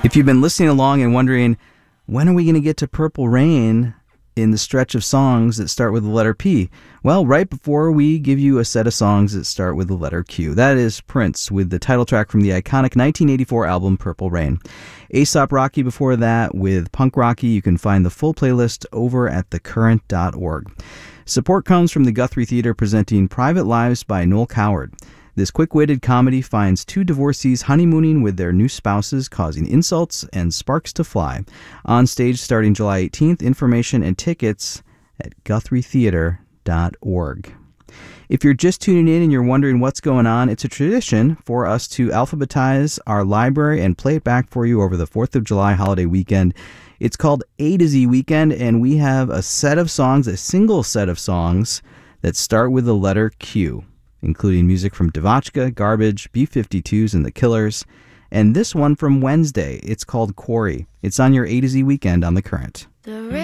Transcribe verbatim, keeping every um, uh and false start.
If you've been listening along and wondering, when are we going to get to Purple Rain in the stretch of songs that start with the letter P? Well, right before we give you a set of songs that start with the letter Q. That is Prince with the title track from the iconic nineteen eighty-four album Purple Rain. A$AP Rocky before that with Punk Rocky. You can find the full playlist over at the current dot org. Support comes from the Guthrie Theater presenting Private Lives by Noel Coward. This quick-witted comedy finds two divorcees honeymooning with their new spouses, causing insults and sparks to fly. On stage starting July eighteenth, information and tickets at guthrie theater dot org. If you're just tuning in and you're wondering what's going on, it's a tradition for us to alphabetize our library and play it back for you over the fourth of July holiday weekend. It's called A to Z Weekend, and we have a set of songs, a single set of songs that start with the letter Q, including music from Devotchka, Garbage, B fifty-twos, and The Killers, and this one from Wednesday. It's called Quarry. It's on your A to Z Weekend on The Current. The